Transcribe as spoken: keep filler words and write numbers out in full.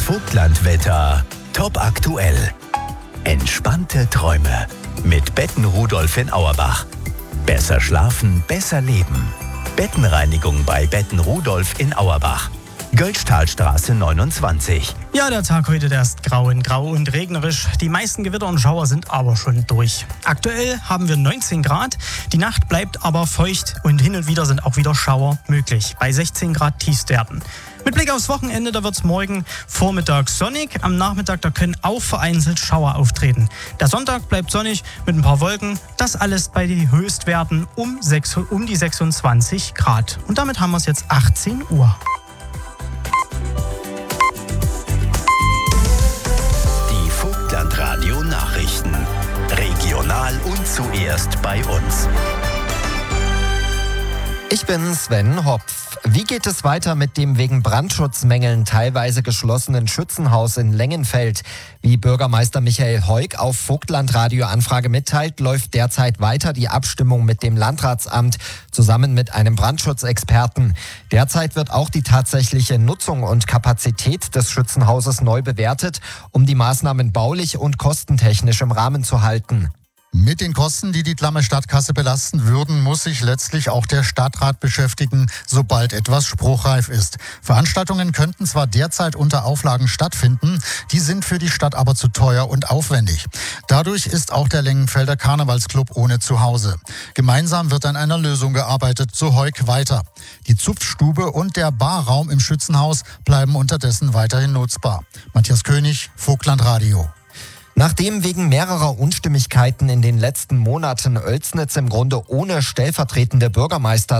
Vogtlandwetter. Top aktuell. Entspannte Träume mit Betten Rudolf in Auerbach. Besser schlafen, besser leben. Bettenreinigung bei Betten Rudolf in Auerbach. Göllstahlstraße neunundzwanzig. Ja, der Tag heute, der ist grau in grau und regnerisch. Die meisten Gewitter und Schauer sind aber schon durch. Aktuell haben wir neunzehn Grad. Die Nacht bleibt aber feucht und hin und wieder sind auch wieder Schauer möglich. Bei sechzehn Grad Tiefstwerten. Mit Blick aufs Wochenende, da wird es morgen Vormittag sonnig. Am Nachmittag, da können auch vereinzelt Schauer auftreten. Der Sonntag bleibt sonnig mit ein paar Wolken. Das alles bei den Höchstwerten um, sechs, um die sechsundzwanzig Grad. Und damit haben wir es jetzt achtzehn Uhr. Radio Nachrichten. Regional und zuerst bei uns. Ich bin Sven Hopf. Wie geht es weiter mit dem wegen Brandschutzmängeln teilweise geschlossenen Schützenhaus in Lengenfeld? Wie Bürgermeister Michael Heuk auf Vogtlandradio Anfrage mitteilt, läuft derzeit weiter die Abstimmung mit dem Landratsamt zusammen mit einem Brandschutzexperten. Derzeit wird auch die tatsächliche Nutzung und Kapazität des Schützenhauses neu bewertet, um die Maßnahmen baulich und kostentechnisch im Rahmen zu halten. Mit den Kosten, die die Tlammer Stadtkasse belasten würden, muss sich letztlich auch der Stadtrat beschäftigen, sobald etwas spruchreif ist. Veranstaltungen könnten zwar derzeit unter Auflagen stattfinden, die sind für die Stadt aber zu teuer und aufwendig. Dadurch ist auch der Lengenfelder Karnevalsclub ohne Zuhause. Gemeinsam wird an einer Lösung gearbeitet, so Heuk weiter. Die Zupfstube und der Barraum im Schützenhaus bleiben unterdessen weiterhin nutzbar. Matthias König, Vogtlandradio. Nachdem wegen mehrerer Unstimmigkeiten in den letzten Monaten Oelsnitz im Grunde ohne stellvertretende Bürgermeister